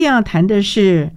要谈的是，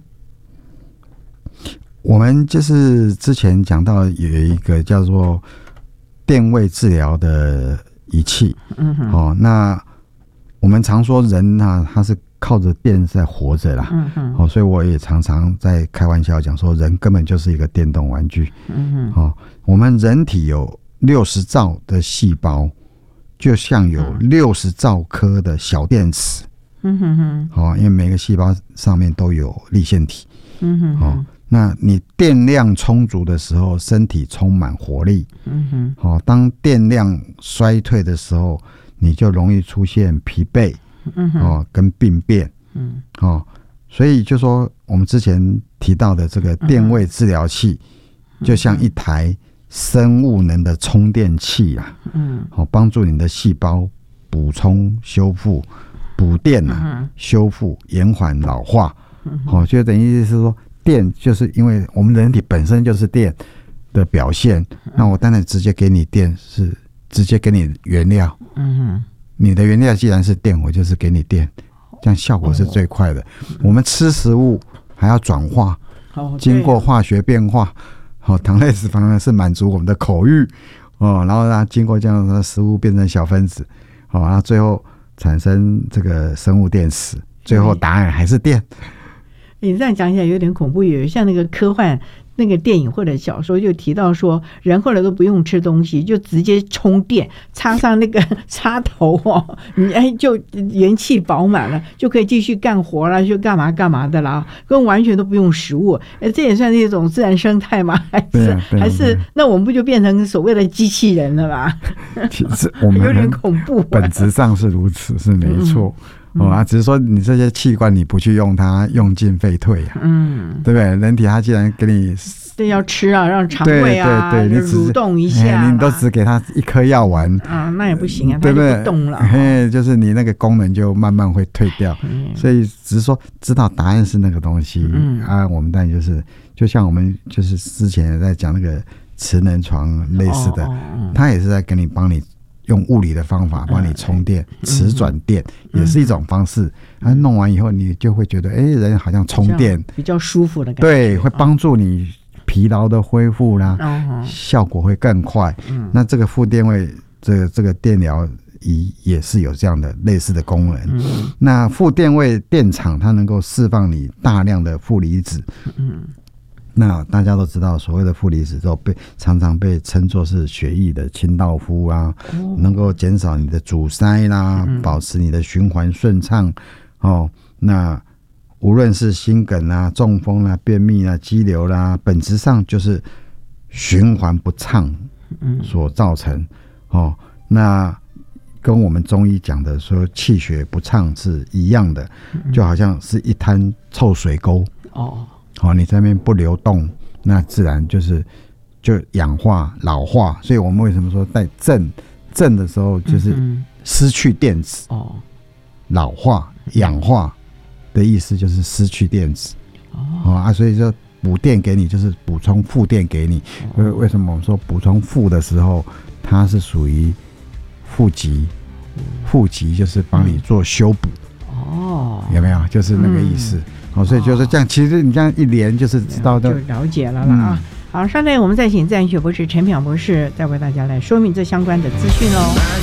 我们就是之前讲到有一个叫做电位治疗的仪器，那我们常说人啊，他是靠着电在活着啦，所以我也常常在开玩笑讲说，人根本就是一个电动玩具，我们人体有60兆的细胞，就像有60兆颗的小电池，因为每个细胞上面都有粒线体，那你电量充足的时候，身体充满活力，当电量衰退的时候，你就容易出现疲惫，跟病变，所以就说我们之前提到的这个电位治疗器，就像一台生物能的充电器啊，帮助你的细胞补充修复、补电啊，修复、延缓老化，就等于是说，电就是因为我们人体本身就是电的表现，那我当然直接给你电，是直接给你原料，你的原料既然是电，我就是给你电，这样效果是最快的。我们吃食物还要转化，经过化学变化，糖类脂肪呢是满足我们的口欲，然后呢经过这样的食物变成小分子，然后最后产生这个生物电池，最后答案还是电。 你这样讲起来有点恐怖，有像那个科幻那个电影或者小说就提到说，人后来都不用吃东西，就直接充电，插上那个插头你就元气饱满了，就可以继续干活了，就干嘛干嘛的了，跟完全都不用食物。这也算是一种自然生态吗？还是那我们不就变成所谓的机器人了吗？ 其实我们有点恐怖， 本质上是如此，是没错。只是说你这些器官你不去用它，用进废退啊，对不对？人体它既然给你要吃啊，让肠胃啊对，你蠕动一下， 你都只给它一颗药丸啊，那也不行啊，它就不动了， 就是你那个功能就慢慢会退掉，所以只是说知道答案是那个东西，我们当然就像我们就是之前也在讲那个磁能床类似的，它也是在帮你用物理的方法帮你充电，磁转电也是一种方式。弄完以后，你就会觉得，人好像充电比较舒服的感觉。 对，会帮助你疲劳的恢复啦，效果会更快。那这个负电位，这个电疗仪也是有这样的类似的功能。那负电位电场它能够释放你大量的负离子。那大家都知道，所谓的负离子都常常被称作是血液的清道夫啊，能够减少你的阻塞啦，保持你的循环顺畅。那无论是心梗啦、中风啦、便秘啦、肌瘤啦，本质上就是循环不畅所造成。那跟我们中医讲的说气血不畅是一样的，就好像是一滩臭水沟。你在那边不流动，那自然就氧化老化。所以我们为什么说在正的时候就是失去电子，老化氧化的意思就是失去电子，所以就补电给你就是补充负电给你。为什么我们说补充负的时候它是属于负极，负极就是帮你做修补，有没有？就是那个意思。所以就是这样，其实你这样一连就是知道的， 就了解了啊。好，稍待我们再请自然学博士陈淼博士再为大家来说明这相关的资讯喽。